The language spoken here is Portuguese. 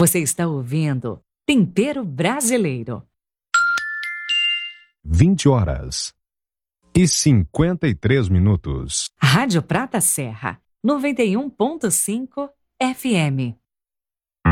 Você está ouvindo Tempero Brasileiro. 20h53. Rádio Prata Serra, 91.5 FM.